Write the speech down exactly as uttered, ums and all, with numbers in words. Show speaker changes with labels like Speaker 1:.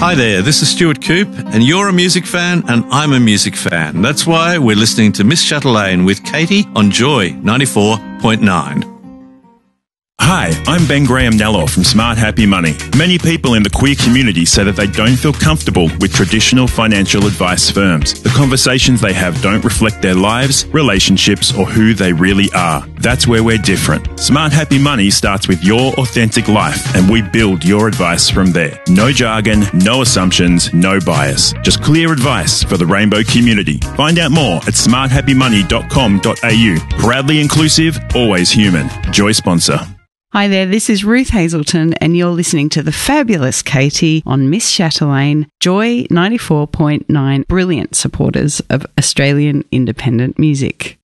Speaker 1: Hi there, this is Stuart Coop, and you're a music fan and I'm a music fan. That's why we're listening to Miss Chatelaine with Katie on Joy ninety-four point nine.
Speaker 2: Hi, I'm Ben Graham Nello from Smart Happy Money. Many people in the queer community say that they don't feel comfortable with traditional financial advice firms. The conversations they have don't reflect their lives, relationships, or who they really are. That's where we're different. Smart Happy Money starts with your authentic life, and we build your advice from there. No jargon, no assumptions, no bias. Just clear advice for the rainbow community. Find out more at smart happy money dot com dot a u. Proudly inclusive, always human. Joy sponsor.
Speaker 3: Hi there, this is Ruth Hazelton and you're listening to the fabulous Katie on Miss Chatelaine, Joy ninety-four point nine, brilliant supporters of Australian independent music.